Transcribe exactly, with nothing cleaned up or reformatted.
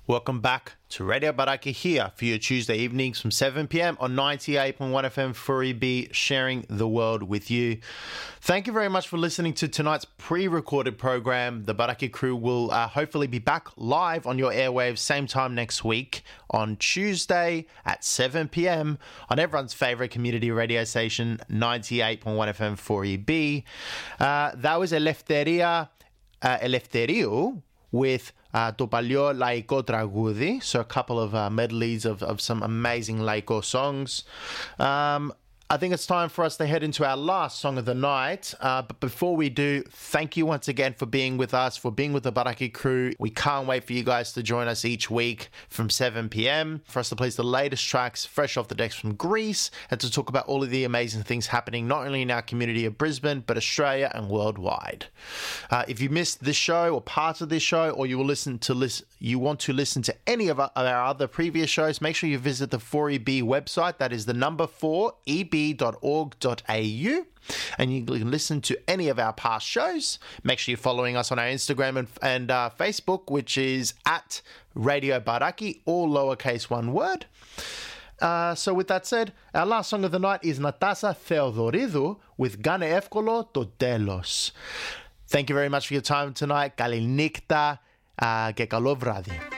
Welcome back to Radio Baraki here for your Tuesday evenings from seven p.m. on ninety-eight point one F M Furi B, sharing the world with you. Thank you very much for listening to tonight's pre-recorded program. The Baraki crew will uh, hopefully be back live on your airwaves same time next week on Tuesday at seven p.m. on everyone's favourite community radio station, ninety-eight point one F M Furi B. Uh, that was Eleftheria, uh, Eleftherio with Uh, το παλιό λαϊκό τραγούδι, so a couple of uh, medleys of, of some amazing λαϊκό songs. Um, I think it's time for us to head into our last song of the night. Uh, but before we do, thank you once again for being with us, for being with the Baraki crew. We can't wait for you guys to join us each week from seven p.m. for us to play the latest tracks fresh off the decks from Greece and to talk about all of the amazing things happening not only in our community of Brisbane, but Australia and worldwide. Uh, if you missed this show or parts of this show, or you will listen to listen, you want to listen to any of our, of our other previous shows, make sure you visit the four E B website. That is the number four E B dot org dot a u, and you can listen to any of our past shows. Make sure you're following us on our Instagram and, and uh, Facebook, which is at Radio Baraki, all lowercase one word. Uh, so with that said, our last song of the night is Natasa Theodoridou with Gane Evkolo to Telos. Thank you very much for your time tonight. Kali nikta uh, και καλό βράδυ.